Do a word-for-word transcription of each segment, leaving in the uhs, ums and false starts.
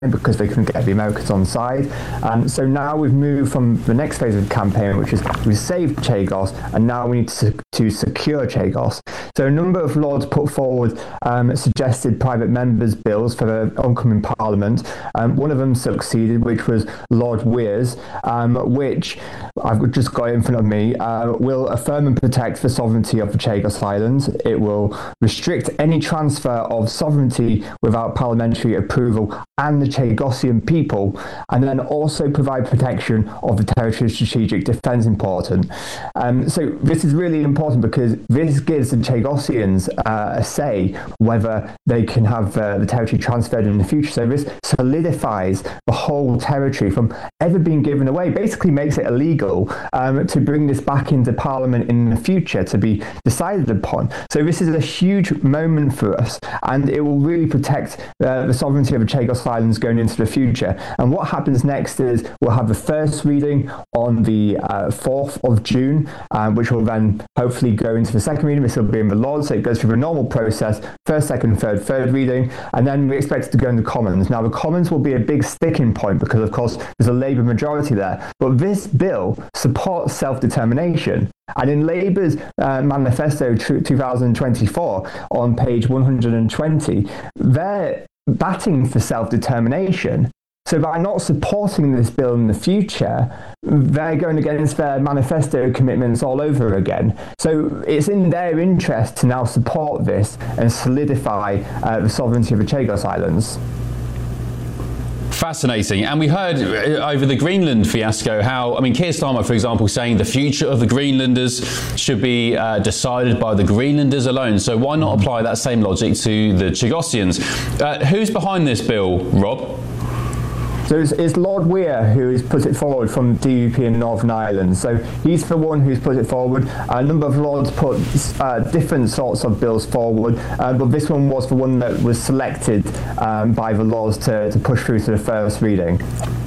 because they couldn't get the Americans on side. And so now we've moved from the next phase of the campaign, which is we saved Chagos, and now we need to, to secure Chagos. So a number of lords put forward um, suggested private members' bills for the oncoming Parliament. Um, one of them succeeded, which was Lord Weir's, um, which I've just got in front of me, uh, will affirm and protect the sovereignty of the Chagos Islands. It will restrict any transfer of sovereignty without parliamentary approval and the Chagosian people, and then also provide protection of the territory's strategic defence important. Um, so this is really important because this gives the Chagosians uh, a say whether they can have uh, the territory transferred in the future. So this solidifies the whole territory from ever being given away, basically makes it illegal um, to bring this back into Parliament in the future to be decided upon. So this is a huge moment for us, and it will really protect uh, the sovereignty of the Chagos Islands going into the future. And what happens next is we'll have the first reading on the uh, fourth of June, uh, which will then hopefully go into the second reading. This will be in the Lords, so it goes through the normal process, first, second, third, third reading, and then we expect it to go in the Commons. Now, the Commons will be a big sticking point because, of course, there's a Labour majority there, but this bill supports self-determination. And in Labour's uh, manifesto two thousand twenty-four, on page one hundred twenty, they're batting for self-determination. So by not supporting this bill in the future, they're going against their manifesto commitments all over again. So it's in their interest to now support this and solidify uh, the sovereignty of the Chagos Islands. Fascinating. And we heard over the Greenland fiasco how, I mean, Keir Starmer, for example, saying the future of the Greenlanders should be uh, decided by the Greenlanders alone. So why not apply that same logic to the Chagosians? Uh, who's behind this bill, Rob? So it's, it's Lord Weir who has put it forward from D U P in Northern Ireland. So he's the one who's put it forward. A number of lords put uh, different sorts of bills forward, uh, but this one was the one that was selected um, by the lords to, to push through to the first reading.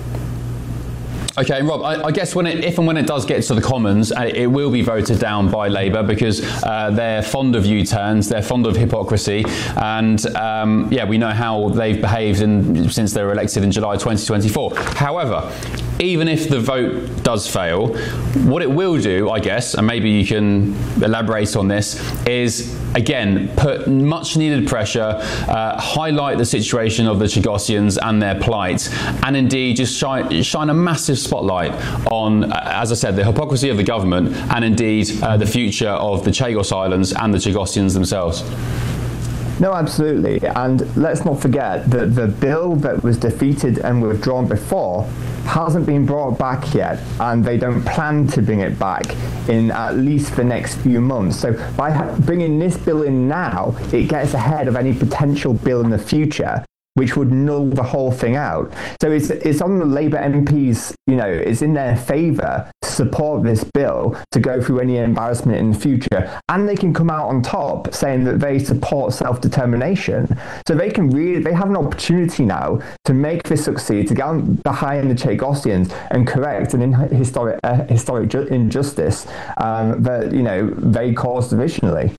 Okay, Rob, I, I guess when it, if and when it does get to the Commons, uh, it will be voted down by Labour because uh, they're fond of U-turns, they're fond of hypocrisy, and um, yeah, we know how they've behaved in, since they were elected in July twenty twenty-four. However, even if the vote does fail, what it will do, I guess, and maybe you can elaborate on this, is again put much needed pressure, uh, highlight the situation of the Chagosians and their plight, and indeed just shine, shine a massive spotlight on, uh, as I said, the hypocrisy of the government and indeed uh, the future of the Chagos Islands and the Chagosians themselves. No, absolutely. And let's not forget that the bill that was defeated and withdrawn before hasn't been brought back yet, and they don't plan to bring it back in at least the next few months. So by bringing this bill in now, it gets ahead of any potential bill in the future, which would null the whole thing out. So it's it's on the Labour M Ps, you know, it's in their favour to support this bill to go through any embarrassment in the future. And they can come out on top saying that they support self-determination. So they can really, they have an opportunity now to make this succeed, to get behind the Chagosians and correct an in historic, uh, historic ju- injustice um, that, you know, they caused originally.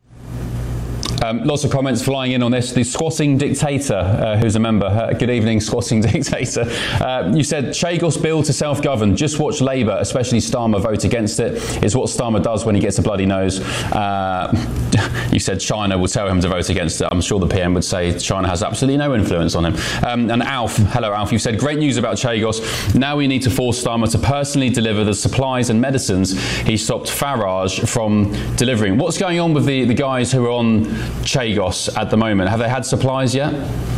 Um, lots of comments flying in on this. The squatting dictator, uh, who's a member. Uh, good evening, squatting dictator. Uh, you said Chagos bill to self-govern. Just watch Labour, especially Starmer, vote against it. Is what Starmer does when he gets a bloody nose. Uh, you said China will tell him to vote against it. I'm sure the P M would say China has absolutely no influence on him. Um, and Alf, hello Alf, you said great news about Chagos. Now we need to force Starmer to personally deliver the supplies and medicines he stopped Farage from delivering. What's going on with the, the guys who are on Chagos at the moment? Have they had supplies yet?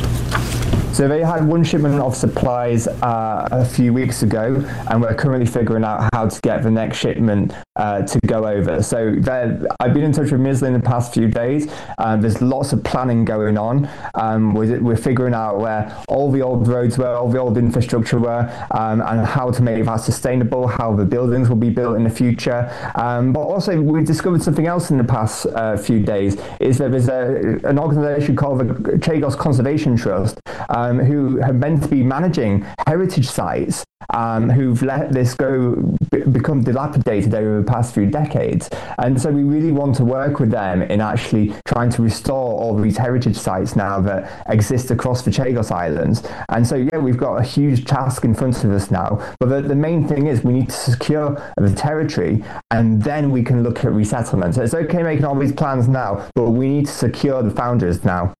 So they had one shipment of supplies uh, a few weeks ago, and we're currently figuring out how to get the next shipment uh, to go over. So I've been in touch with M I S L in the past few days. Uh, there's lots of planning going on. Um, we're, we're figuring out where all the old roads were, all the old infrastructure were, um, and how to make that sustainable, how the buildings will be built in the future. Um, but also we discovered something else in the past uh, few days, is that there's a, an organisation called the Chagos Conservation Trust, uh, um, who have meant to be managing heritage sites, um, who've let this go b- become dilapidated over the past few decades. And so we really want to work with them in actually trying to restore all these heritage sites now that exist across the Chagos Islands. And so, yeah, we've got a huge task in front of us now. But the, the main thing is we need to secure the territory, and then we can look at resettlement. So it's okay making all these plans now, but we need to secure the founders now.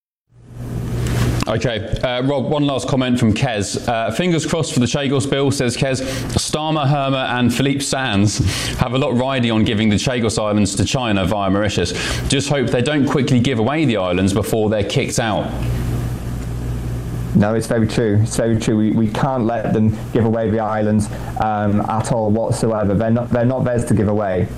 Okay, uh, Rob, one last comment from Kez. Uh, fingers crossed for the Chagos bill, says Kez. Starmer, Hermer and Philippe Sands have a lot riding on giving the Chagos Islands to China via Mauritius. Just hope they don't quickly give away the islands before they're kicked out. No, it's very true. It's very true. We, we can't let them give away the islands um, at all whatsoever. They're not, they're not theirs to give away.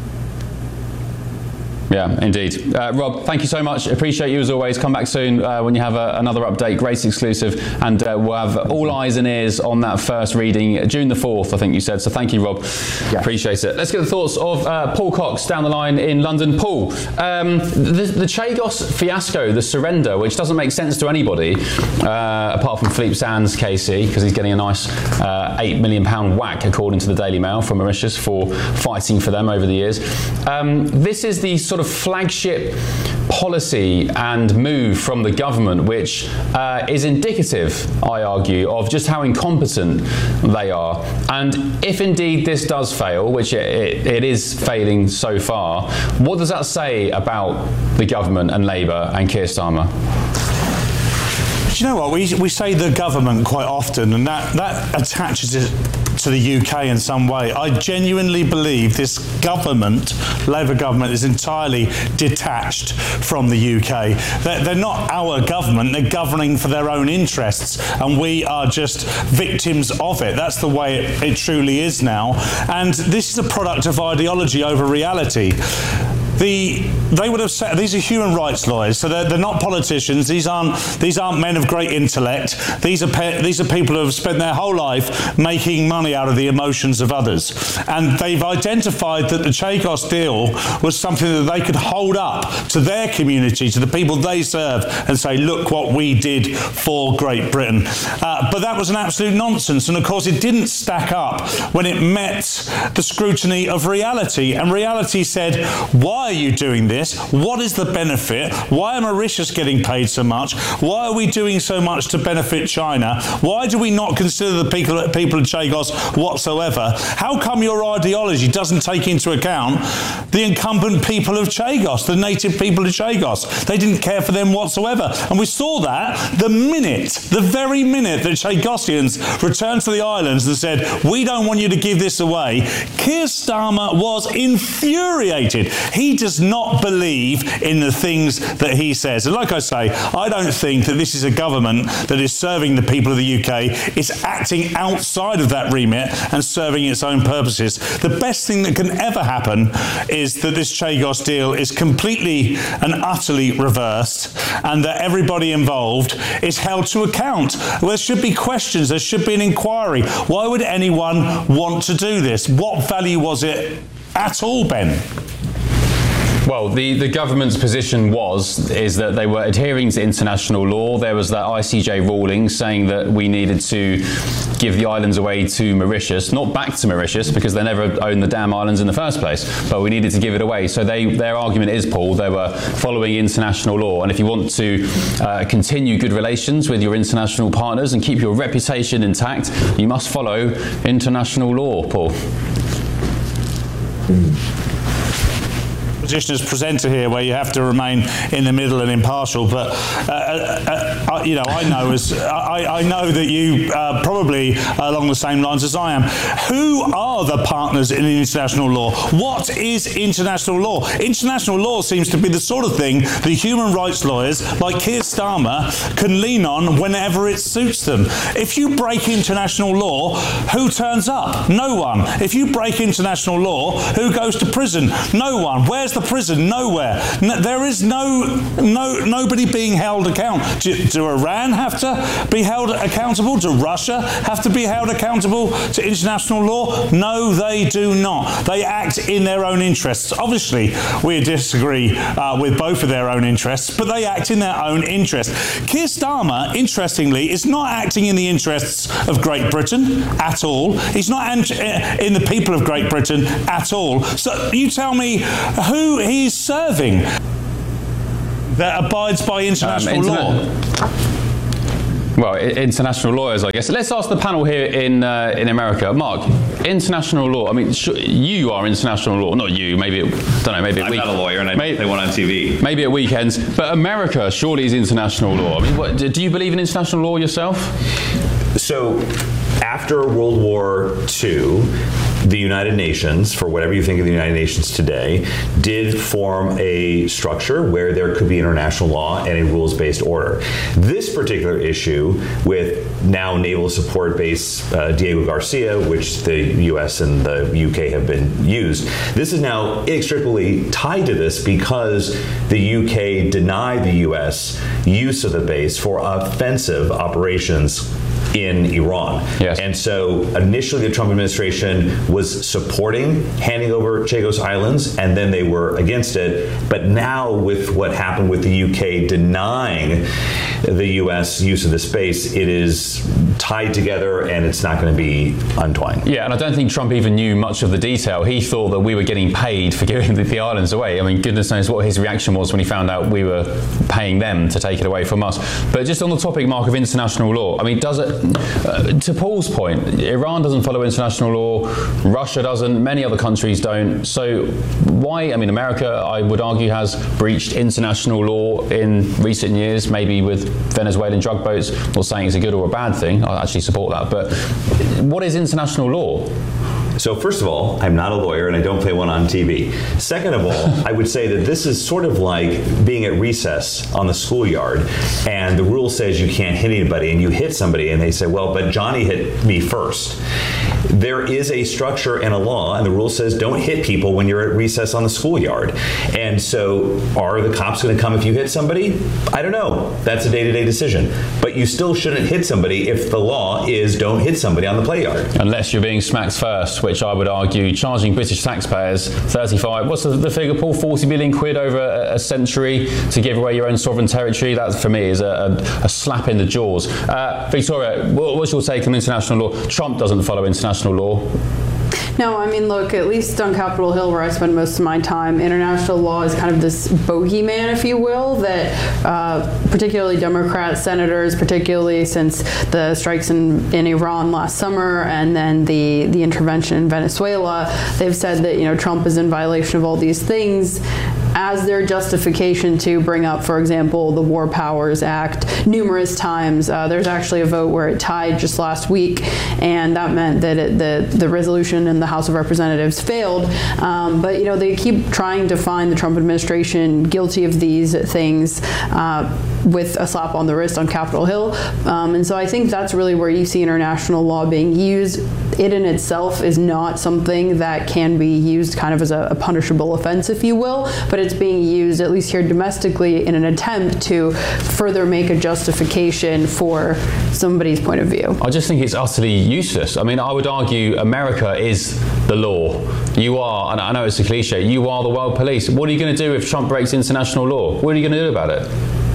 Yeah, indeed. Uh, Rob, thank you so much. Appreciate you as always. Come back soon uh, when you have a, another update, Grace exclusive, and uh, we'll have all eyes and ears on that first reading, June the fourth, I think you said. So thank you, Rob. Yeah. Appreciate it. Let's get the thoughts of uh, Paul Cox down the line in London. Paul, um, the, the Chagos fiasco, the surrender, which doesn't make sense to anybody, uh, apart from Philippe Sands, K C, because he's getting a nice uh, eight million pound whack, according to the Daily Mail, from Mauritius for fighting for them over the years. Um, this is the sort of flagship policy and move from the government, which uh, is indicative, I argue, of just how incompetent they are. And if indeed this does fail, which it, it, it is failing so far, what does that say about the government and Labour and Keir Starmer? Do you know what? We, we say the government quite often, and that, that attaches it to the U K in some way. I genuinely believe this government, Labour government, is entirely detached from the U K. They're, they're not our government, they're governing for their own interests, and we are just victims of it. That's the way it, it truly is now. And this is a product of ideology over reality. The, they would have said, these are human rights lawyers, so they're, they're not politicians. These aren't these aren't men of great intellect. These are pe- these are people who have spent their whole life making money out of the emotions of others, and they've identified that the Chagos deal was something that they could hold up to their community, to the people they serve, and say, look what we did for Great Britain. Uh, but that was an absolute nonsense, and of course it didn't stack up when it met the scrutiny of reality. And reality said, why are you doing this? What is the benefit? Why are Mauritius getting paid so much? Why are we doing so much to benefit China? Why do we not consider the people, people of Chagos whatsoever? How come your ideology doesn't take into account the incumbent people of Chagos, the native people of Chagos? They didn't care for them whatsoever. And we saw that the minute, the very minute that Chagosians returned to the islands and said, we don't want you to give this away, Keir Starmer was infuriated. He does not believe in the things that he says. And like I say, I don't think that this is a government that is serving the people of the U K. It's acting outside of that remit and serving its own purposes. The best thing that can ever happen is that this Chagos deal is completely and utterly reversed, and that everybody involved is held to account. Well, there should be questions. There should be an inquiry. Why would anyone want to do this? What value was it at all, Ben? Well, the, the government's position was, is that they were adhering to international law. There was that I C J ruling saying that we needed to give the islands away to Mauritius, not back to Mauritius, because they never owned the damn islands in the first place, but we needed to give it away. So they, their argument is, Paul, they were following international law. And if you want to uh, continue good relations with your international partners and keep your reputation intact, you must follow international law, Paul. Mm. Position as presenter here, where you have to remain in the middle and impartial, but uh, uh, uh, you know, I know as I, I know that you uh, probably along the same lines as I am. Who are the partners in international law? What is international law? International law seems to be the sort of thing the human rights lawyers like Keir Starmer can lean on whenever it suits them. If you break international law, who turns up? No one. If you break international law, who goes to prison? No one. Where's the the prison? Nowhere. No, there is no, no, nobody being held accountable. Do, do Iran have to be held accountable? Do Russia have to be held accountable to international law? No, they do not. They act in their own interests. Obviously, we disagree uh, with both of their own interests, but they act in their own interests. Keir Starmer, interestingly, is not acting in the interests of Great Britain at all. He's not in the people of Great Britain at all. So you tell me who he's serving that abides by international um, interna- law. Well, international lawyers, I guess. Let's ask the panel here in uh, in America. Mark, international law. I mean, sh- you are international law, not you. Maybe it, don't know. Maybe at I'm week- not a lawyer, and I maybe, play one on T V. Maybe at weekends, but America surely is international law. I mean, what, do you believe in international law yourself? So, after World War Two, the United Nations, for whatever you think of the United Nations today, did form a structure where there could be international law and a rules-based order. This particular issue with now naval support base uh, Diego Garcia, which the U S and the U K have been used, this is now inextricably tied to this because the U K denied the U S use of the base for offensive operations in Iran. Yes. And so initially the Trump administration was supporting handing over Chagos Islands, and then they were against it. But now with what happened with the U K denying the U S use of the space, it is tied together and it's not going to be untwined. Yeah, and I don't think Trump even knew much of the detail. He thought that we were getting paid for giving the, the islands away. I mean, goodness knows what his reaction was when he found out we were paying them to take it away from us. But just on the topic, Mark, of international law, I mean, does it, uh, to Paul's point, Iran doesn't follow international law, Russia doesn't, many other countries don't. So why, I mean, America, I would argue, has breached international law in recent years, maybe with Venezuelan drug boats. Not saying it's a good or a bad thing, I actually support that, but what is international law? So first of all, I'm not a lawyer and I don't play one on T V. Second of all, I would say that this is sort of like being at recess on the schoolyard and the rule says you can't hit anybody and you hit somebody and they say, well, but Johnny hit me first. There is a structure and a law and the rule says don't hit people when you're at recess on the schoolyard. And so are the cops going to come if you hit somebody? I don't know. That's a day-to-day decision. But you still shouldn't hit somebody if the law is don't hit somebody on the play yard. Unless you're being smacked first, which I would argue charging British taxpayers thirty-five, what's the, the figure, Paul, forty billion quid over a, a century to give away your own sovereign territory? That, for me, is a, a, a slap in the jaws. Uh, Victoria, what, what's your take on international law? Trump doesn't follow international law. No, I mean, look, at least on Capitol Hill, where I spend most of my time, international law is kind of this bogeyman, if you will, that uh, particularly Democrat senators, particularly since the strikes in, in Iran last summer and then the, the intervention in Venezuela, they've said that, you know, Trump is in violation of all these things as their justification to bring up, for example, the War Powers Act numerous times. Uh, there's actually a vote where it tied just last week, and that meant that it, the, the resolution in the House of Representatives failed. Um, but, you know, they keep trying to find the Trump administration guilty of these things uh, with a slap on the wrist on Capitol Hill. Um, and so I think that's really where you see international law being used. It in itself is not something that can be used kind of as a, a punishable offense, if you will, but it's being used, at least here domestically, in an attempt to further make a justification for somebody's point of view. I just think it's utterly useless. I mean, I would argue America is the law. You are, and I know it's a cliche, you are the world police. What are you going to do if Trump breaks international law? What are you going to do about it?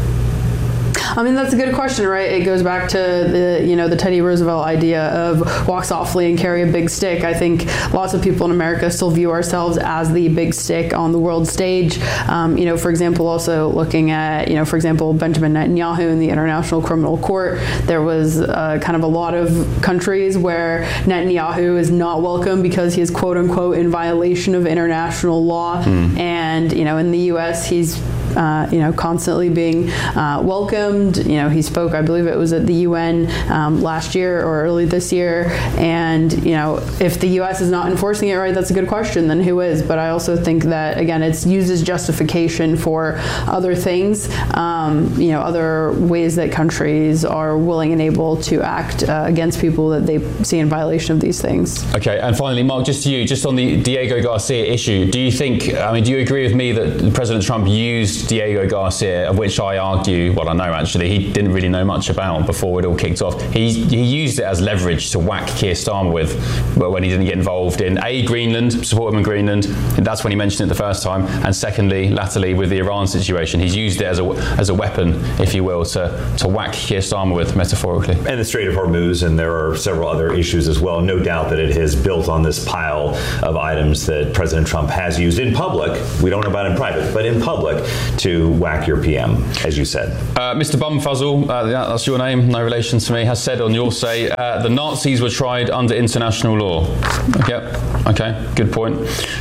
I mean, that's a good question, right? It goes back to the, you know, the Teddy Roosevelt idea of walk softly and carry a big stick. I think lots of people in America still view ourselves as the big stick on the world stage. Um, you know, for example, also looking at, you know, for example, Benjamin Netanyahu in the International Criminal Court, there was uh, kind of a lot of countries where Netanyahu is not welcome because he is quote unquote in violation of international law. Mm. And, you know, in the U S, he's uh, you know, constantly being uh, welcomed. You know, he spoke, I believe it was at the U N um, last year or early this year. And, you know, if the U S is not enforcing it right, that's a good question, then who is? But I also think that, again, it's used as justification for other things, um, you know, other ways that countries are willing and able to act uh, against people that they see in violation of these things. Okay, and finally, Mark, just to you, just on the Diego Garcia issue, do you think, I mean, do you agree with me that President Trump used Diego Garcia, of which I argue, well, I know actually, he didn't really know much about before it all kicked off. He, he used it as leverage to whack Keir Starmer with, but when he didn't get involved in A, Greenland, support him in Greenland, that's when he mentioned it the first time, and secondly, latterly, with the Iran situation, he's used it as a, as a weapon, if you will, to, to whack Keir Starmer with, metaphorically. And the Strait of Hormuz, and there are several other issues as well. No doubt that it has built on this pile of items that President Trump has used in public, we don't know about in private, but in public, to whack your P M, as you said. Uh, Mister Bumfuzzle, uh, that's your name, no relation to me, has said on your say, uh, the Nazis were tried under international law. Yep, okay, good point.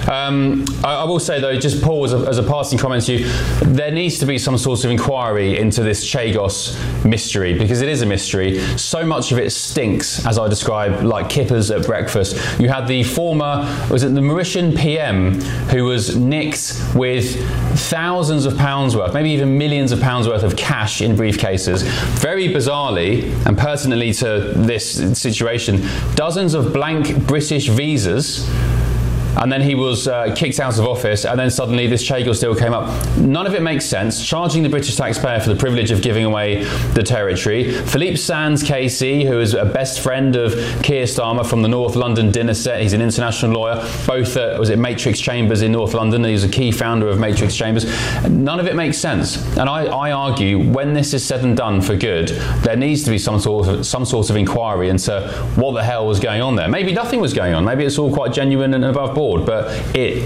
Um, I, I will say though, just Paul, as a, as a passing comment to you, there needs to be some sort of inquiry into this Chagos mystery, because it is a mystery. So much of it stinks, as I described, like kippers at breakfast. You had the former, was it the Mauritian P M, who was nicked with thousands of pounds worth, maybe even millions of pounds worth of cash in briefcases. Very bizarrely and pertinently to this situation, dozens of blank British visas. And then he was uh, kicked out of office, and then suddenly this Chagos deal came up. None of it makes sense. Charging the British taxpayer for the privilege of giving away the territory. Philippe Sands K C, who is a best friend of Keir Starmer from the North London dinner set, he's an international lawyer, both at, was it Matrix Chambers in North London, he's a key founder of Matrix Chambers. None of it makes sense. And I, I argue, when this is said and done for good, there needs to be some sort of, some sort of inquiry into what the hell was going on there. Maybe nothing was going on. Maybe it's all quite genuine and above board. But it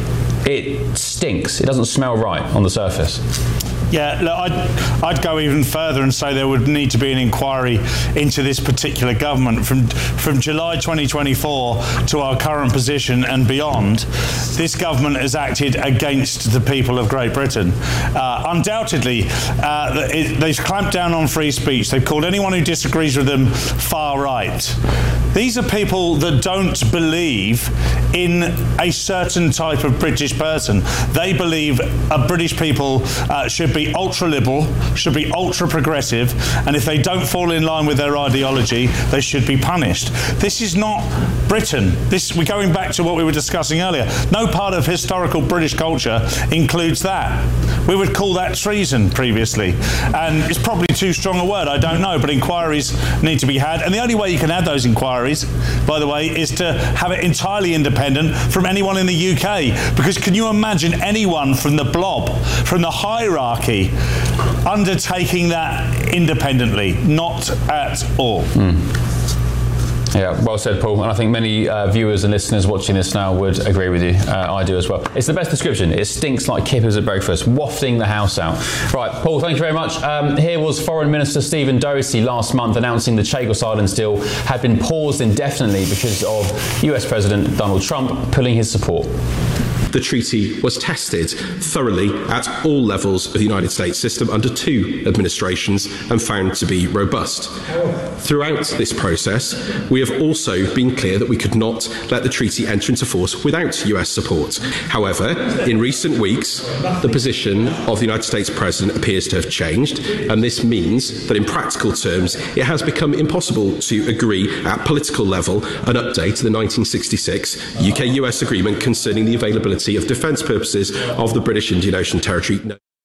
it stinks. It doesn't smell right on the surface. Yeah, look, I'd, I'd go even further and say there would need to be an inquiry into this particular government from from July twenty twenty-four to our current position and beyond. This government has acted against the people of Great Britain. Uh, undoubtedly, uh, it, they've clamped down on free speech. They've called anyone who disagrees with them far right. These are people that don't believe in a certain type of British person. They believe a British people uh, should be ultra-liberal, should be ultra-progressive, and if they don't fall in line with their ideology, they should be punished. This is not Britain. This, we're going back to what we were discussing earlier. No part of historical British culture includes that. We would call that treason previously. And it's probably too strong a word, I don't know, but inquiries need to be had. And the only way you can have those inquiries, by the way, is to have it entirely independent from anyone in the U K. Because can you imagine anyone from the blob, from the hierarchy, undertaking that independently? Not at all. Mm. Yeah, well said, Paul. And I think many uh, viewers and listeners watching this now would agree with you. Uh, I do as well. It's the best description. It stinks like kippers at breakfast, wafting the house out. Right, Paul, thank you very much. Um, here was Foreign Minister Stephen Doherty last month announcing the Chagos Islands deal had been paused indefinitely because of U S President Donald Trump pulling his support. The treaty was tested thoroughly at all levels of the United States system under two administrations and found to be robust. Throughout this process, we have also been clear that we could not let the treaty enter into force without U S support. However, in recent weeks, the position of the United States President appears to have changed, and this means that in practical terms, it has become impossible to agree at political level an update to the nineteen sixty-six U K U S agreement concerning the availability of defence purposes of the British Indian Ocean Territory.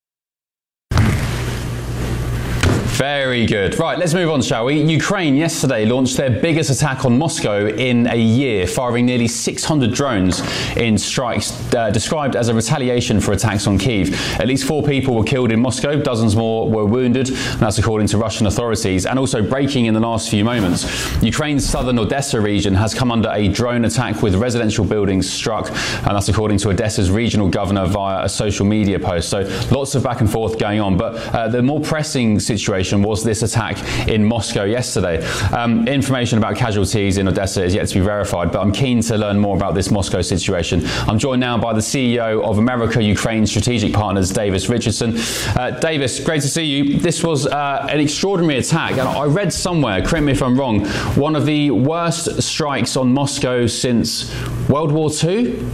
Very good. Right, let's move on, shall we? Ukraine yesterday launched their biggest attack on Moscow in a year, firing nearly six hundred drones in strikes uh, described as a retaliation for attacks on Kyiv. At least four people were killed in Moscow, dozens more were wounded, and that's according to Russian authorities. And also breaking in the last few moments, Ukraine's southern Odessa region has come under a drone attack with residential buildings struck, and that's according to Odessa's regional governor via a social media post. So lots of back and forth going on. But uh, the more pressing situation situation was this attack in Moscow yesterday. Um, information about casualties in Odessa is yet to be verified, but I'm keen to learn more about this Moscow situation. I'm joined now by the C E O of America-Ukraine Strategic Partners, Davis Richardson. Uh, Davis, great to see you. This was uh, an extraordinary attack, and I read somewhere, correct me if I'm wrong, one of the worst strikes on Moscow since World War Two?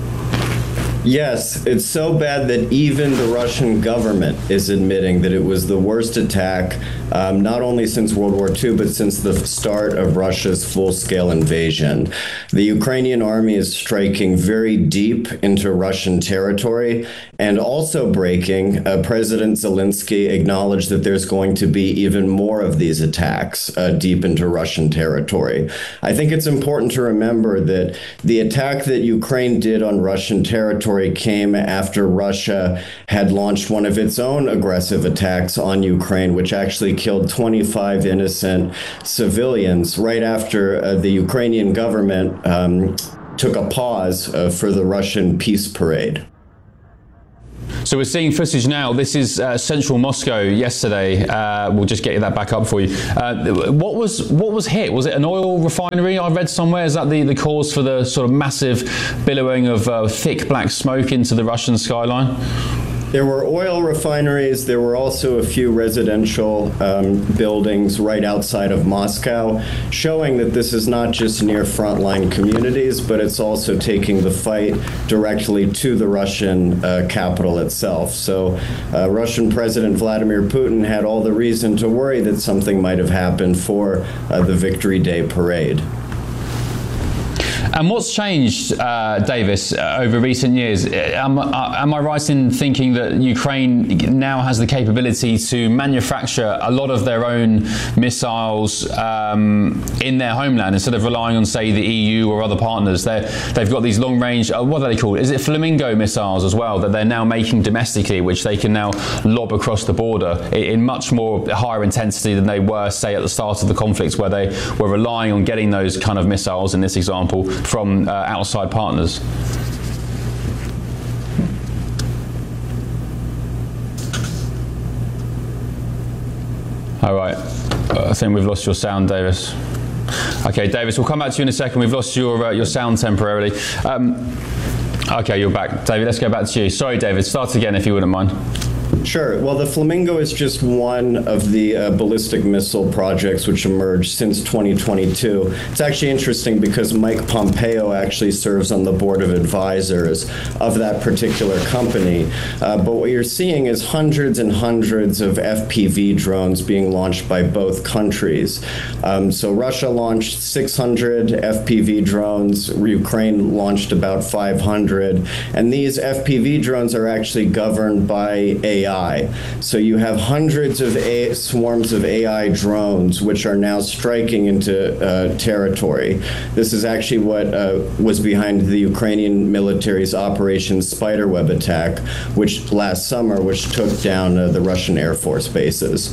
Yes, it's so bad that even the Russian government is admitting that it was the worst attack, um, not only since World War Two, but since the start of Russia's full-scale invasion. The Ukrainian army is striking very deep into Russian territory, and also breaking, uh, President Zelensky acknowledged that there's going to be even more of these attacks uh, deep into Russian territory. I think it's important to remember that the attack that Ukraine did on Russian territory came after Russia had launched one of its own aggressive attacks on Ukraine, which actually killed twenty-five innocent civilians right after uh, the Ukrainian government um, took a pause uh, for the Russian peace parade. So we're seeing footage now. This is uh, central Moscow yesterday. Uh, we'll just get that back up for you. Uh, what was what was hit? Was it an oil refinery? I read somewhere. Is that the, the cause for the sort of massive billowing of uh, thick black smoke into the Russian skyline? There were oil refineries. There were also a few residential um, buildings right outside of Moscow, showing that this is not just near frontline communities, but it's also taking the fight directly to the Russian uh, capital itself. So uh, Russian President Vladimir Putin had all the reason to worry that something might have happened for uh, the Victory Day parade. And what's changed, uh, Davis, uh, over recent years? Am, uh, am I right in thinking that Ukraine now has the capability to manufacture a lot of their own missiles um, in their homeland instead of relying on, say, the E U or other partners? They're, they've got these long-range, uh, what are they called? Is it Flamingo missiles as well that they're now making domestically, which they can now lob across the border in, in much more higher intensity than they were, say, at the start of the conflict, where they were relying on getting those kind of missiles, in this example, from uh, outside partners? All right, uh, I think we've lost your sound, Davis. Okay, Davis, we'll come back to you in a second. We've lost your uh, your sound temporarily. Um, okay, you're back. David, let's go back to you. Sorry, David, start again if you wouldn't mind. Sure. Well, the Flamingo is just one of the uh, ballistic missile projects which emerged since twenty twenty-two. It's actually interesting because Mike Pompeo actually serves on the board of advisors of that particular company. Uh, but what you're seeing is hundreds and hundreds of F P V drones being launched by both countries. Um, so Russia launched six hundred F P V drones. Ukraine launched about five hundred. And these F P V drones are actually governed by A I. So you have hundreds of A- swarms of A I drones which are now striking into uh, territory. This is actually what uh, was behind the Ukrainian military's Operation Spiderweb attack, which last summer, which took down uh, the Russian Air Force bases.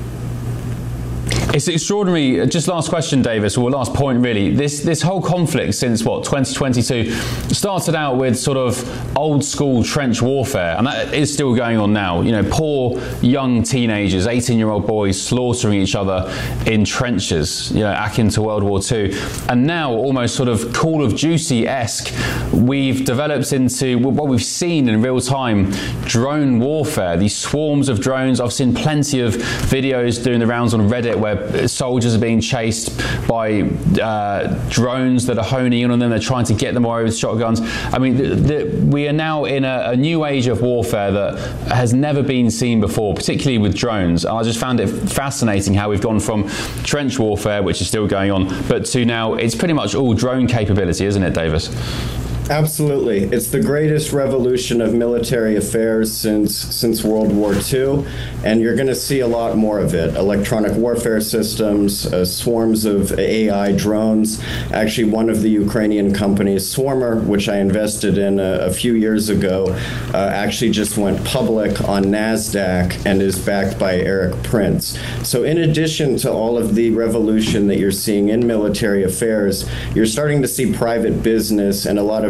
It's extraordinary. Just last question, Davis, or last point really. This this whole conflict since what, twenty twenty-two, started out with sort of old school trench warfare, and that is still going on now. You know, poor young teenagers, eighteen-year-old boys slaughtering each other in trenches, you know, akin to World War Two. And now, almost sort of Call of Duty-esque, we've developed into what we've seen in real time, drone warfare, these swarms of drones. I've seen plenty of videos doing the rounds on Reddit where soldiers are being chased by uh, drones that are honing in on them. They're trying to get them away with shotguns. I mean, the, the, we are now in a, a new age of warfare that has never been seen before, particularly with drones. And I just found it fascinating how we've gone from trench warfare, which is still going on, but to now it's pretty much all drone capability, isn't it, Davis? Absolutely. It's the greatest revolution of military affairs since since World War Two, and you're going to see a lot more of it. Electronic warfare systems, uh, swarms of A I drones. Actually, one of the Ukrainian companies, Swarmer, which I invested in a, a few years ago, uh, actually just went public on NASDAQ and is backed by Eric Prince. So in addition to all of the revolution that you're seeing in military affairs, you're starting to see private business and a lot of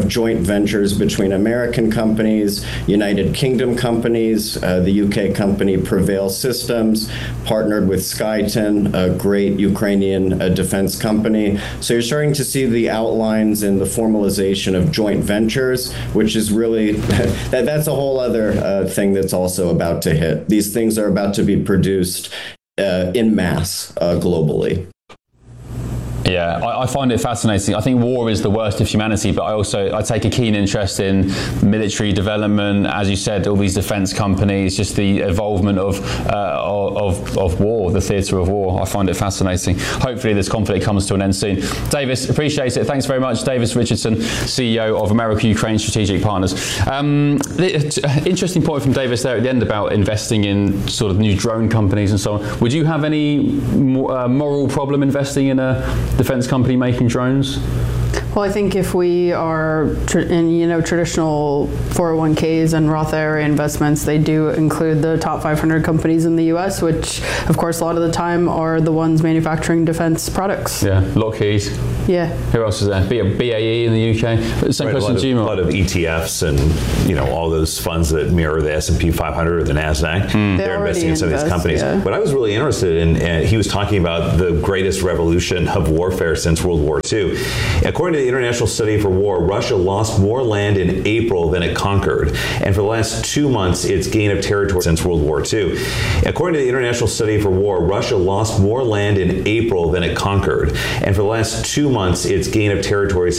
of joint ventures between American companies, United Kingdom companies. Uh, the U K company Prevail Systems partnered with Skyton, a great Ukrainian uh, defense company. So you're starting to see the outlines and the formalization of joint ventures, which is really, that, that's a whole other uh, thing that's also about to hit. These things are about to be produced uh, in mass uh, globally. Yeah, I, I find it fascinating. I think war is the worst of humanity, but I also I take a keen interest in military development, as you said, all these defence companies, just the evolvement of, uh, of of war, the theatre of war. I find it fascinating. Hopefully this conflict comes to an end soon. Davis, appreciate it. Thanks very much. Davis Richardson, C E O of America-Ukraine Strategic Partners. Um, the, interesting point from Davis there at the end about investing in sort of new drone companies and so on. Would you have any uh, moral problem investing in a defense company making drones? Well, I think if we are tr- in, you know, traditional four oh one k's and Roth I R A investments, they do include the top five hundred companies in the U S, which, of course, a lot of the time are the ones manufacturing defense products. Yeah, Lockheed. Yeah. Who else is there? B A E in the U K. Same right, question to you, A lot of E T Fs and, you know, all those funds that mirror the S and P five hundred or the NASDAQ. Mm. They They're investing in some invest, of these companies. Yeah. But I was really interested in, uh, he was talking about the greatest revolution of warfare since World War Two. According to the International Study for War, Russia lost more land in April than it conquered. And for the last two months, its gain of territory since World War Two. According to the International Study for War, Russia lost more land in April than it conquered. And for the last two months, its gain of territory